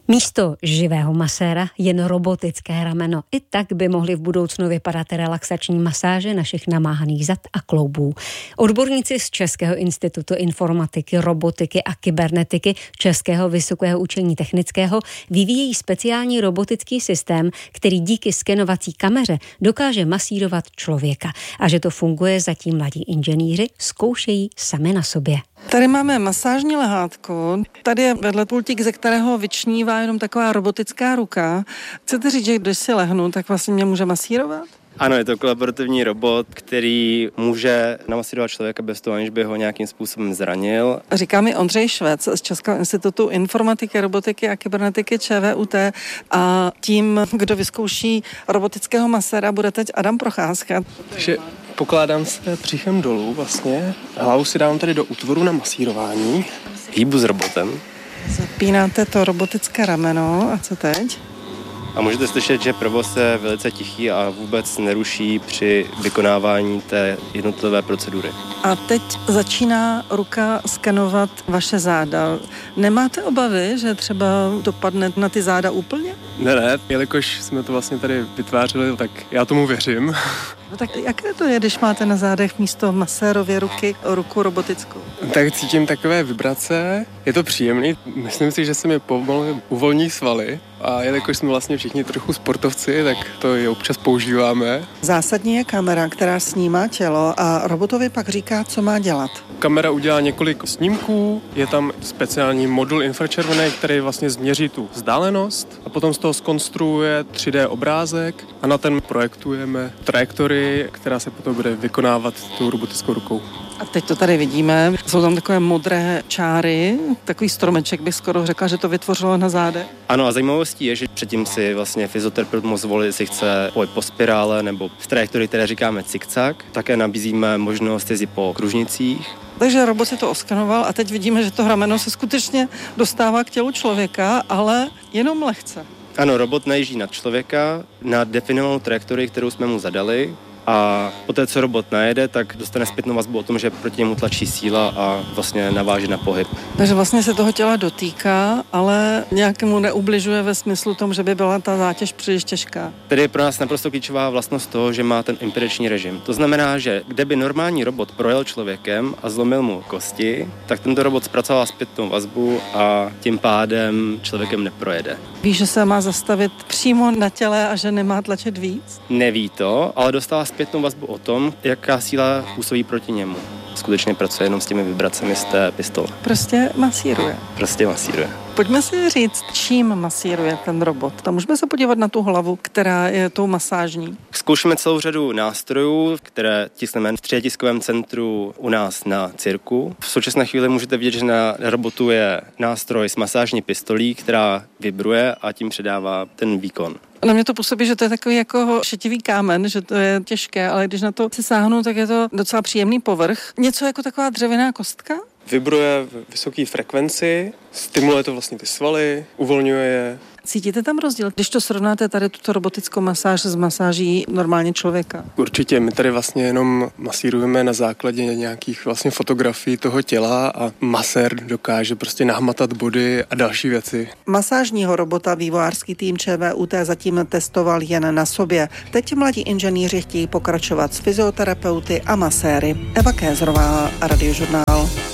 Místo živého maséra jen robotické rameno. I tak by mohly v budoucnu vypadat relaxační masáže našich namáhaných zad a kloubů. Odborníci z Českého institutu informatiky, robotiky a kybernetiky Českého vysokého učení technického vyvíjejí speciální robotický systém, který díky skenovací kameře dokáže masírovat člověka. A že to funguje, zatím mladí inženýři zkoušejí sami na sobě. Tady máme masážní lehátko, tady je vedle pultík, ze kterého vyčnívá jenom taková robotická ruka. Chcete říct, že když si lehnu, tak vlastně mě může masírovat? Ano, je to kolaborativní robot, který může namasírovat člověka bez toho, aniž by ho nějakým způsobem zranil. Říká mi Ondřej Švec z Českého institutu informatiky, robotiky a kybernetiky ČVUT a tím, kdo vyzkouší robotického maséra, bude teď Adam Procházka. Takže pokládám se břichem dolů vlastně, hlavu si dám tady do útvoru na masírování. Hýbu s robotem. Zapínáte to robotické rameno a co teď? A můžete slyšet, že provoz je velice tichý a vůbec neruší při vykonávání té jednotlivé procedury. A teď začíná ruka skenovat vaše záda. Nemáte obavy, že třeba dopadne na ty záda úplně? Ne, jelikož jsme to vlastně tady vytvářeli, tak já tomu věřím. No tak jaké to je, když máte na zádech místo masérově ruku robotickou? Tak cítím takové vibrace, je to příjemný, myslím si, že se mi pomalu uvolní svaly a jelikož jsme vlastně všichni trochu sportovci, tak to i občas používáme. Zásadní je kamera, která snímá tělo a robotovi pak říká, co má dělat. Kamera udělá několik snímků, je tam speciální modul infračervený, který vlastně změří tu vzdálenost a potom z toho zkonstruuje 3D obrázek a na ten projektujeme trajektorii, která se potom bude vykonávat tou robotickou rukou. A teď to tady vidíme, jsou tam takové modré čáry, takový stromeček bych skoro řekla, že to vytvořilo na zádech. Ano a zajímavostí je, že předtím si vlastně fyzioterapeut mohl zvolit, jestli chce pohyb po spirále nebo v trajektorii, které říkáme zigzag. Také nabízíme možnost jezdit po kružnicích. Takže robot si to oskanoval a teď vidíme, že to rameno se skutečně dostává k tělu člověka, ale jenom lehce. Ano, robot najíždí nad člověka na definovanou trajektorii, kterou jsme mu zadali. A poté, co robot najede, tak dostane zpětnou vazbu o tom, že proti němu tlačí síla a vlastně naváží na pohyb. Takže vlastně se toho těla dotýká, ale nějakému neubližuje ve smyslu tom, že by byla ta zátěž příliš těžká. Tedy je pro nás naprosto klíčová vlastnost toho, že má ten impediční režim. To znamená, že kde by normální robot projel člověkem a zlomil mu kosti, tak tento robot zpracovává zpětnou vazbu a tím pádem člověkem neprojede. Víš, že se má zastavit přímo na těle a že nemá tlačit víc? Neví to, ale dostává zpětnou vazbu o tom, jaká síla působí proti němu. Skutečně pracuje jenom s těmi vibracemi z té pistole. Prostě masíruje. Pojďme si říct, čím masíruje ten robot. Tam můžeme se podívat na tu hlavu, která je tou masážní. Zkoušíme celou řadu nástrojů, které tiskneme v 3tiskovém centru u nás na Cirku. V současné chvíli můžete vidět, že na robotu je nástroj s masážní pistolí, která vibruje a tím předává ten výkon. Na mě to působí, že to je takový jako šetivý kámen, že to je těžké, ale když na to si sáhnu, tak je to docela příjemný povrch. Něco jako taková dřevěná kostka? Vibruje v vysoké frekvenci, stimuluje to vlastně ty svaly, uvolňuje je. Cítíte tam rozdíl, když to srovnáte tady tuto robotickou masáž s masáží normálně člověka? Určitě, my tady vlastně jenom masírujeme na základě nějakých vlastně fotografií toho těla a masér dokáže prostě nahmatat body a další věci. Masážního robota vývojářský tým ČVUT zatím testoval jen na sobě. Teď mladí inženýři chtějí pokračovat s fyzioterapeuty a maséry. Eva Kézrová, Radiožurnál.